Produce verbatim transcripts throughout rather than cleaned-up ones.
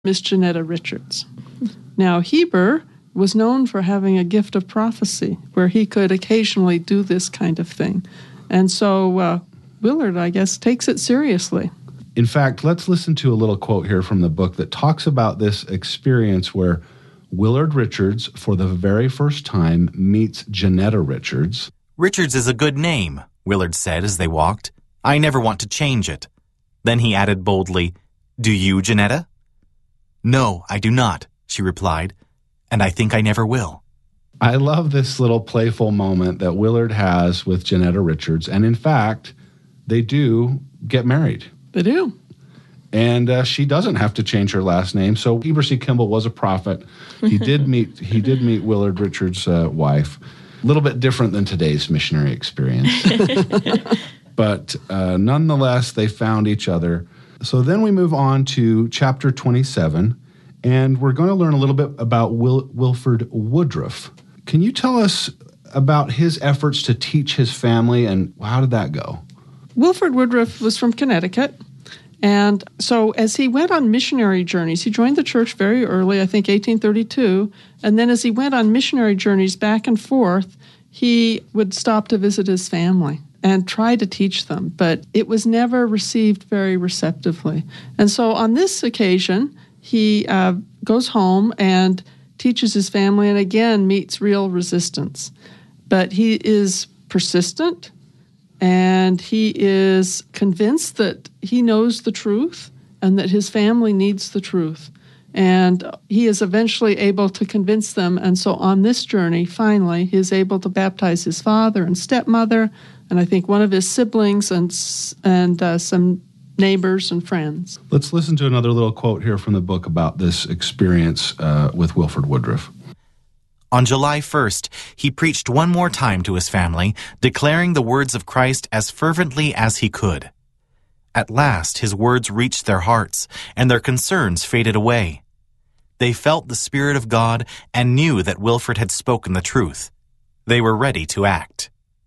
Miss Janetta Richards. Now, Heber was known for having a gift of prophecy, where he could occasionally do this kind of thing. And so uh, Willard, I guess, takes it seriously. In fact, let's listen to a little quote here from the book that talks about this experience where Willard Richards, for the very first time, meets Janetta Richards. "Richards is a good name," Willard said as they walked. "I never want to change it." Then he added boldly, "Do you, Janetta?" "No, I do not," she replied, "and I think I never will." I love this little playful moment that Willard has with Janetta Richards. And in fact, they do get married. They do. And uh, she doesn't have to change her last name. So Heber C. Kimball was a prophet. He did meet he did meet Willard Richards' uh, wife. A little bit different than today's missionary experience. But uh, nonetheless, they found each other. So then we move on to chapter twenty-seven, and we're going to learn a little bit about Wil- Wilford Woodruff. Can you tell us about his efforts to teach his family, and how did that go? Wilford Woodruff was from Connecticut, and so as he went on missionary journeys, he joined the church very early, I think eighteen thirty-two, and then as he went on missionary journeys back and forth, he would stop to visit his family and try to teach them, but it was never received very receptively. And so on this occasion, he uh, goes home and teaches his family and again meets real resistance. But he is persistent, and he is convinced that he knows the truth and that his family needs the truth. And he is eventually able to convince them. And so on this journey, finally, he is able to baptize his father and stepmother, and I think one of his siblings and and uh, some neighbors and friends. Let's listen to another little quote here from the book about this experience uh, with Wilford Woodruff. On July first, he preached one more time to his family, declaring the words of Christ as fervently as he could. At last, his words reached their hearts, and their concerns faded away. They felt the Spirit of God and knew that Wilford had spoken the truth. They were ready to act.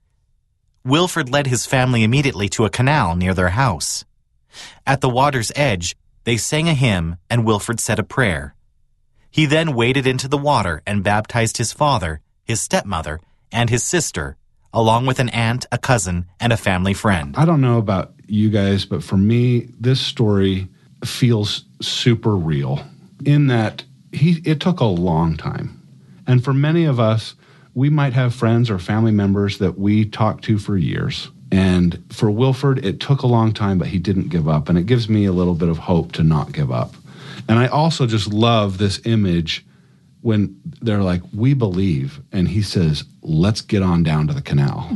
Wilford led his family immediately to a canal near their house. At the water's edge, they sang a hymn, and Wilford said a prayer. He then waded into the water and baptized his father, his stepmother, and his sister, along with an aunt, a cousin, and a family friend. I don't know about you guys, but for me, this story feels super real in that he it took a long time. And for many of us, we might have friends or family members that we talked to for years. And for Wilford, it took a long time, but he didn't give up. And it gives me a little bit of hope to not give up. And I also just love this image when they're like, "We believe." And he says, "Let's get on down to the canal."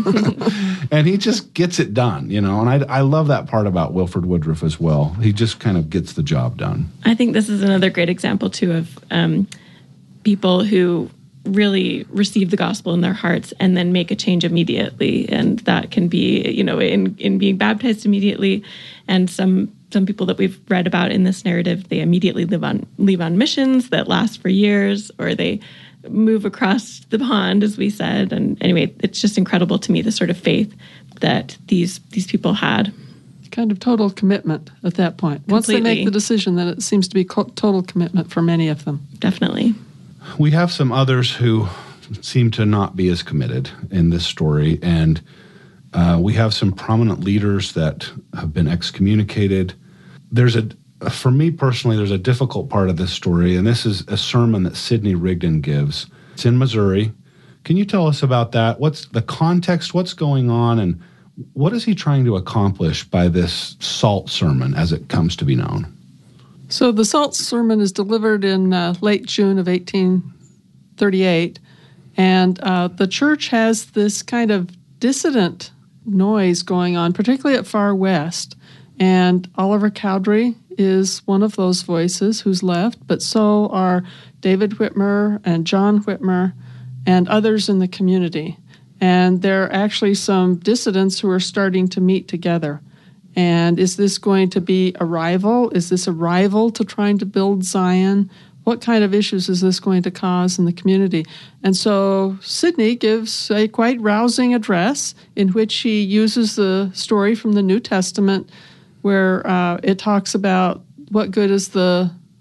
And he just gets it done, you know. And I, I love that part about Wilford Woodruff as well. He just kind of gets the job done. I think this is another great example, too, of um, people who really receive the gospel in their hearts and then make a change immediately. And that can be, you know, in, in being baptized immediately. And some some people that we've read about in this narrative, they immediately live on leave on missions that last for years, or they move across the pond, as we said. And anyway, it's just incredible to me, the sort of faith that these these people had. Kind of total commitment at that point. Completely. Once they make the decision, then it seems to be co- total commitment for many of them. Definitely. We have some others who seem to not be as committed in this story, and uh, we have some prominent leaders that have been excommunicated. There's a, for me personally, there's a difficult part of this story, and this is a sermon that Sidney Rigdon gives. It's in Missouri. Can you tell us about that? What's the context? What's going on? And what is he trying to accomplish by this SALT sermon, as it comes to be known? So the SALT sermon is delivered in uh, late June of eighteen thirty-eight, and uh, the church has this kind of dissident noise going on, particularly at Far West. And Oliver Cowdery is one of those voices who's left, but so are David Whitmer and John Whitmer and others in the community. And there are actually some dissidents who are starting to meet together. And is this going to be a rival? Is this a rival to trying to build Zion? What kind of issues is this going to cause in the community? And so Sidney gives a quite rousing address in which he uses the story from the New Testament where uh, it talks about what good is the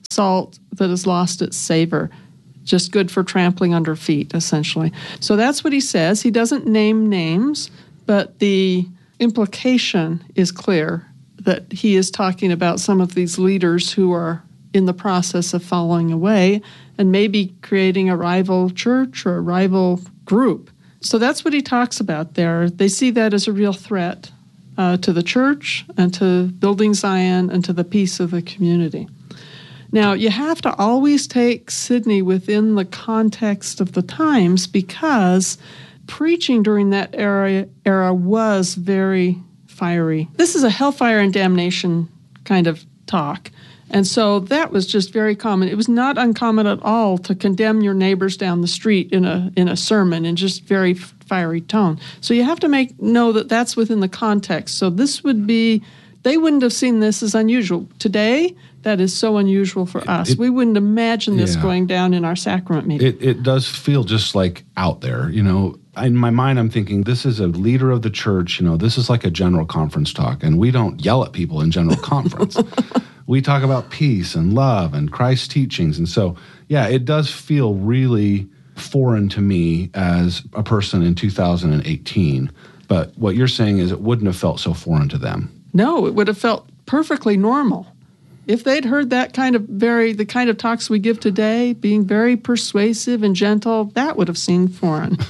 salt that has lost its savor, just good for trampling under feet, essentially. So that's what he says. He doesn't name names, but the implication is clear that he is talking about some of these leaders who are in the process of falling away and maybe creating a rival church or a rival group. So that's what he talks about there. They see that as a real threat uh, to the church and to building Zion and to the peace of the community. Now, you have to always take Sidney within the context of the times, because preaching during that era, era was very fiery. This is a hellfire and damnation kind of talk. And so that was just very common. It was not uncommon at all to condemn your neighbors down the street in a in a sermon in just very fiery tone. So you have to make know that that's within the context. So this would be, they wouldn't have seen this as unusual. Today, that is so unusual for us. It, we wouldn't imagine this yeah. going down in our sacrament meeting. It, it does feel just like out there, you know. In my mind, I'm thinking, this is a leader of the church, you know, this is like a general conference talk, and we don't yell at people in general conference. We talk about peace and love and Christ's teachings. And so, yeah, it does feel really foreign to me as a person in two thousand eighteen. But what you're saying is it wouldn't have felt so foreign to them. No, it would have felt perfectly normal. If they'd heard that kind of very, the kind of talks we give today, being very persuasive and gentle, that would have seemed foreign.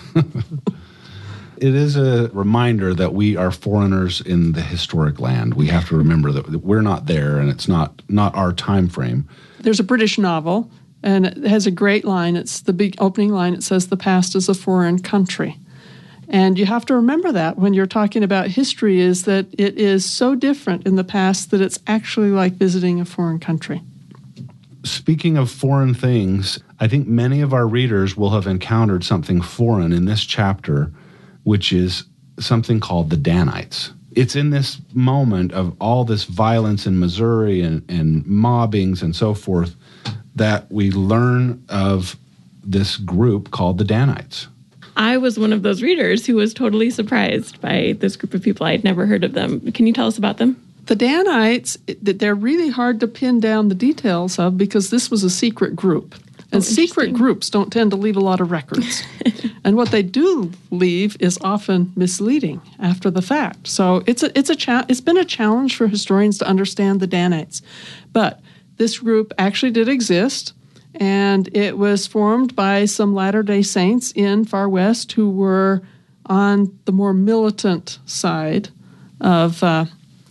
It is a reminder that we are foreigners in the historic land. We have to remember that we're not there, and it's not, not our time frame. There's a British novel, and it has a great line. It's the big opening line. It says, "The past is a foreign country." And you have to remember that when you're talking about history, is that it is so different in the past that it's actually like visiting a foreign country. Speaking of foreign things, I think many of our readers will have encountered something foreign in this chapter, which is something called the Danites. It's in this moment of all this violence in Missouri and, and mobbings and so forth that we learn of this group called the Danites. I was one of those readers who was totally surprised by this group of people. I had never heard of them. Can you tell us about them? The Danites, they're really hard to pin down the details of, because this was a secret group. And oh, secret groups don't tend to leave a lot of records. And what they do leave is often misleading after the fact. So it's a, it's a cha- it's been a challenge for historians to understand the Danites. But this group actually did exist. And it was formed by some Latter-day Saints in Far West who were on the more militant side of uh,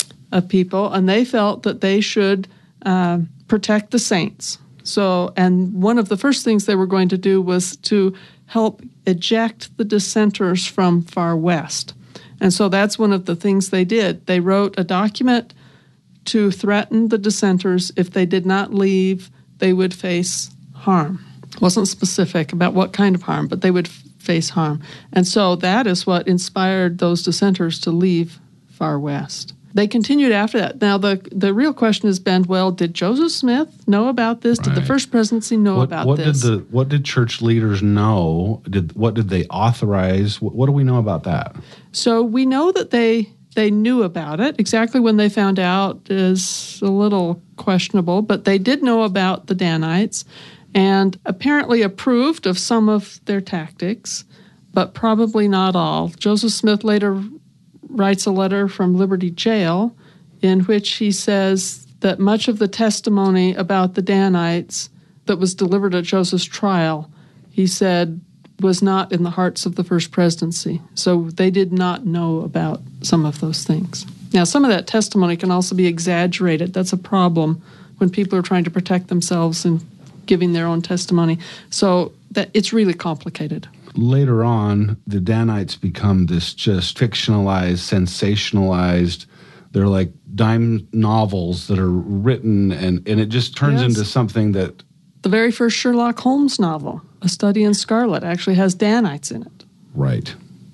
of people, and they felt that they should uh, protect the saints. So, and one of the first things they were going to do was to help eject the dissenters from Far West. And so that's one of the things they did. They wrote a document to threaten the dissenters. If they did not leave, they would face harm. It wasn't specific about what kind of harm, but they would f- face harm. And so that is what inspired those dissenters to leave Far West. They continued after that. Now, the the real question has been, well, did Joseph Smith know about this? Right. Did the First Presidency know what, about what this? Did the, what did church leaders know? Did What did they authorize? What, what do we know about that? So we know that they... They knew about it. Exactly when they found out is a little questionable, but they did know about the Danites and apparently approved of some of their tactics, but probably not all. Joseph Smith later writes a letter from Liberty Jail in which he says that much of the testimony about the Danites that was delivered at Joseph's trial, he said, was not in the hearts of the First Presidency. So they did not know about some of those things. Now, some of that testimony can also be exaggerated. That's a problem when people are trying to protect themselves and giving their own testimony. So that it's really complicated. Later on, the Danites become this just fictionalized, sensationalized, they're like dime novels that are written, and, and it just turns yes. into something that... The very first Sherlock Holmes novel, A Study in Scarlet, actually has Danites in it. Right.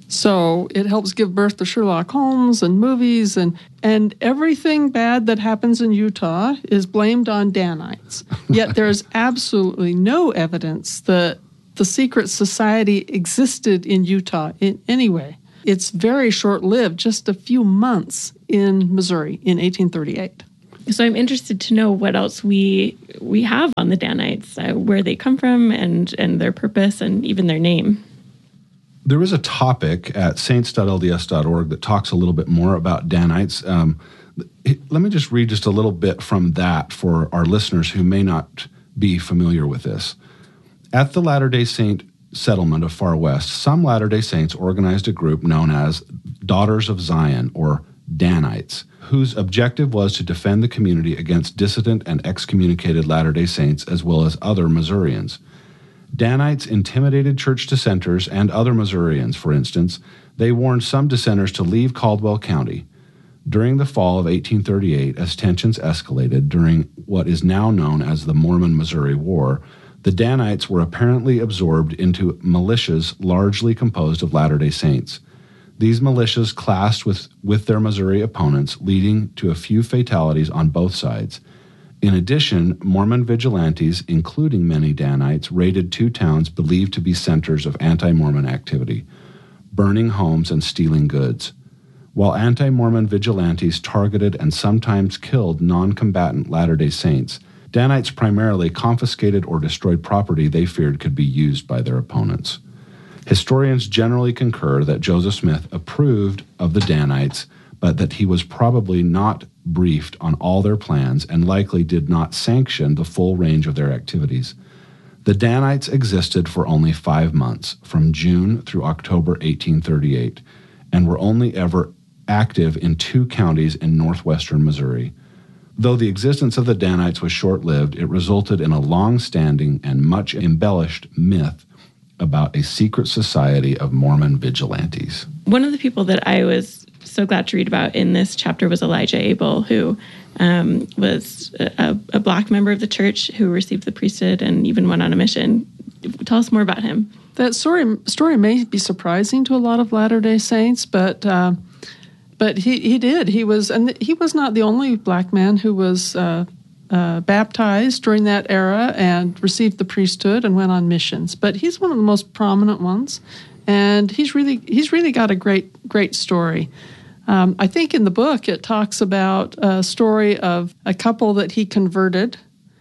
So it helps give birth to Sherlock Holmes and movies, and, and everything bad that happens in Utah is blamed on Danites. Yet there is absolutely no evidence that the secret society existed in Utah in any way. It's very short-lived, just a few months in Missouri in eighteen thirty-eight. So I'm interested to know what else we we have on the Danites, uh, where they come from and, and their purpose and even their name. There is a topic at saints dot l d s dot org that talks a little bit more about Danites. Um, let me just read just a little bit from that for our listeners who may not be familiar with this. At the Latter-day Saint settlement of Far West, some Latter-day Saints organized a group known as Daughters of Zion, or Danites, whose objective was to defend the community against dissident and excommunicated Latter-day Saints as well as other Missourians. Danites intimidated church dissenters and other Missourians, for instance. They warned some dissenters to leave Caldwell County. During the fall of eighteen thirty-eight, as tensions escalated during what is now known as the Mormon-Missouri War, the Danites were apparently absorbed into militias largely composed of Latter-day Saints. These militias clashed with, with their Missouri opponents, leading to a few fatalities on both sides. In addition, Mormon vigilantes, including many Danites, raided two towns believed to be centers of anti-Mormon activity, burning homes and stealing goods. While anti-Mormon vigilantes targeted and sometimes killed non-combatant Latter-day Saints, Danites primarily confiscated or destroyed property they feared could be used by their opponents. Historians generally concur that Joseph Smith approved of the Danites, but that he was probably not briefed on all their plans and likely did not sanction the full range of their activities. The Danites existed for only five months, from June through October eighteen thirty-eight, and were only ever active in two counties in northwestern Missouri. Though the existence of the Danites was short-lived, it resulted in a long-standing and much embellished myth about a secret society of Mormon vigilantes. One of the people that I was so glad to read about in this chapter was Elijah Abel, who um, was a, a black member of the church who received the priesthood and even went on a mission. Tell us more about him. That story story may be surprising to a lot of Latter-day Saints, but uh, but he, he did. He was, and he was not the only black man who was uh, uh, baptized during that era and received the priesthood and went on missions. But he's one of the most prominent ones, and he's really he's really got a great great story. Um, I think in the book it talks about a story of a couple that he converted,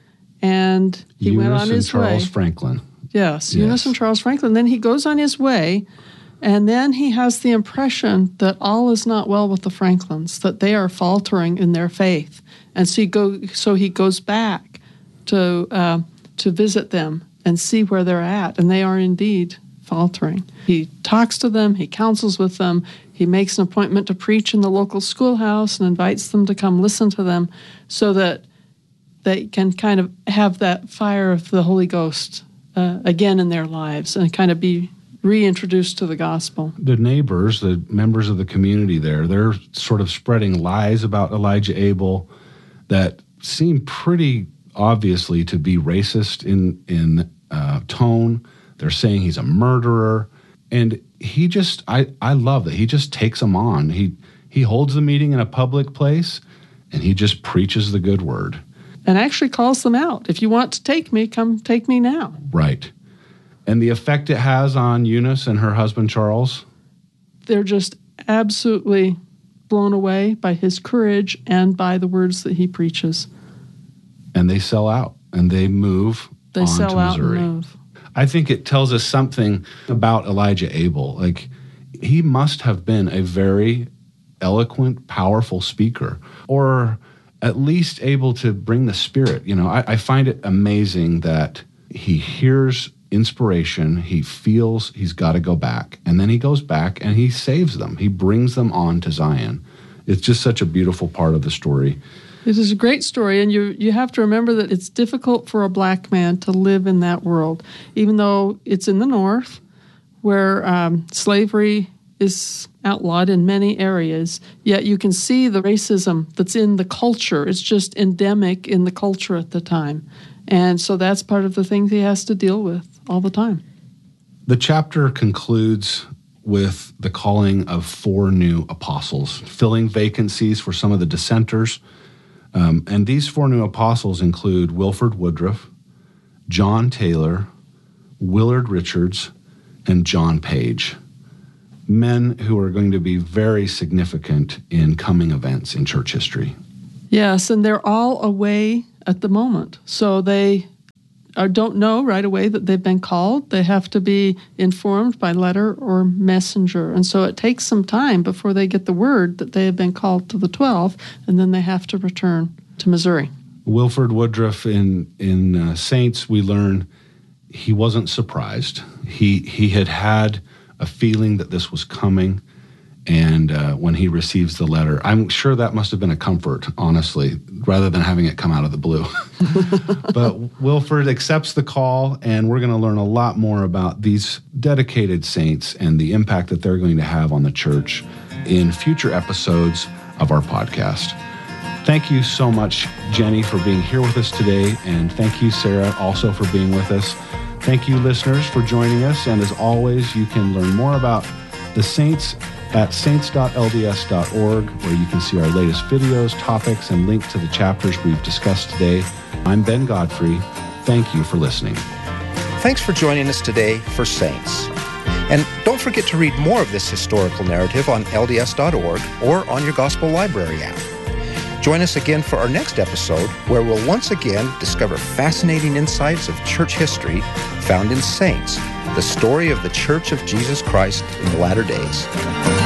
and he Eunice went on his and Charles way. Franklin. Yes, Yes. Eunice and Charles Franklin. Then he goes on his way, and then he has the impression that all is not well with the Franklins, that they are faltering in their faith. And so he, go, so he goes back to uh, to visit them and see where they're at, and they are indeed faltering. He talks to them, he counsels with them, he makes an appointment to preach in the local schoolhouse and invites them to come listen to them so that they can kind of have that fire of the Holy Ghost uh, again in their lives and kind of be reintroduced to the gospel. The neighbors, the members of the community there, they're sort of spreading lies about Elijah Abel that seem pretty obviously to be racist in, in uh, tone. They're saying he's a murderer. And he just, I, I love that. He just takes them on. He, he holds the meeting in a public place, and he just preaches the good word. And actually calls them out. If you want to take me, come take me now. Right. And the effect it has on Eunice and her husband, Charles? They're just absolutely blown away by his courage and by the words that he preaches. And they sell out, and they move They on sell to out Missouri. and move. I think it tells us something about Elijah Abel. Like, he must have been a very eloquent, powerful speaker, or at least able to bring the Spirit. You know, I, I find it amazing that he hears inspiration, he feels he's got to go back, and then he goes back and he saves them. He brings them on to Zion. It's just such a beautiful part of the story. It is a great story, and you you have to remember that it's difficult for a black man to live in that world, even though it's in the North, where um, slavery is outlawed in many areas, yet you can see the racism that's in the culture. It's just endemic in the culture at the time. And so that's part of the things he has to deal with all the time. The chapter concludes with the calling of four new apostles, filling vacancies for some of the dissenters. Um, and these four new apostles include Wilford Woodruff, John Taylor, Willard Richards, and John Page, men who are going to be very significant in coming events in church history. Yes, and they're all away at the moment. So they uh, don't know right away that they've been called. They have to be informed by letter or messenger. And so it takes some time before they get the word that they have been called to the twelve, and then they have to return to Missouri. Wilford Woodruff in, in uh, Saints, we learn he wasn't surprised. He, he had had a feeling that this was coming. And uh, when he receives the letter, I'm sure that must have been a comfort, honestly, rather than having it come out of the blue. But Wilford accepts the call, and we're going to learn a lot more about these dedicated saints and the impact that they're going to have on the church in future episodes of our podcast. Thank you so much, Jenny, for being here with us today, and thank you, Sarah, also for being with us. Thank you, listeners, for joining us, and as always, you can learn more about the saints at saints dot l d s dot org, where you can see our latest videos, topics, and link to the chapters we've discussed today. I'm Ben Godfrey. Thank you for listening. Thanks for joining us today for Saints. And don't forget to read more of this historical narrative on L D S dot org or on your Gospel Library app. Join us again for our next episode, where we'll once again discover fascinating insights of church history found in Saints, the story of the Church of Jesus Christ in the latter days.